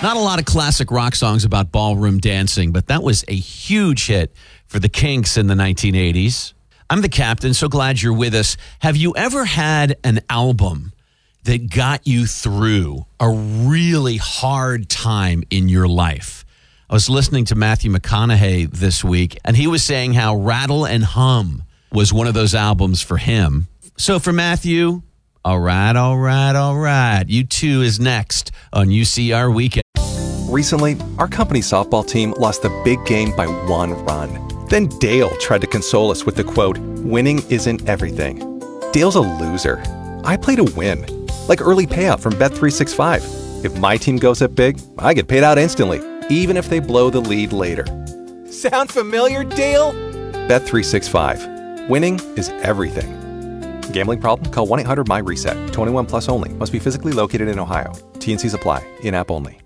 Not a lot of classic rock songs about ballroom dancing, but that was a huge hit for the Kinks in the 1980s. I'm the Captain, so glad you're with us. Have you ever had an album that got you through a really hard time in your life? I was listening to Matthew McConaughey this week, and he was saying how Rattle and Hum was one of those albums for him. So for Matthew, all right. U2 is next on UCR Weekend. Recently, our company's softball team lost the big game by 1 run. Then Dale tried to console us with the quote, "Winning isn't everything." Dale's a loser. I play to win. Like early payout from Bet365. If my team goes up big, I get paid out instantly, even if they blow the lead later. Sound familiar, Dale? Bet365. Winning is everything. Gambling problem? Call 1-800-MY-RESET. 21 plus only. Must be physically located in Ohio. T&Cs apply. In-app only.